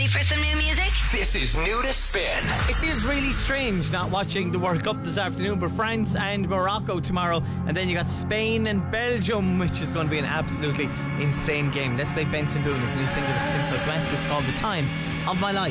Ready for some new music? This is New to Spin. It feels really strange not watching the World Cup this afternoon, but France and Morocco tomorrow, and then you got Spain and Belgium, which is going to be an absolutely insane game. Let's play Benson Boone, his new single, Spin Southwest. It's called The Time of My Life.